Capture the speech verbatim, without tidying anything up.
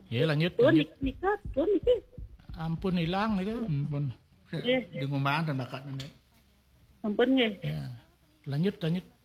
Ya lanjut, Tuan lanjut. nikah, tuan nikah. Ampun hilang itu, ampun. Nggih, Di ngomong dan bakat ini. ampun nggih. Ya. Lanjut, lanjut.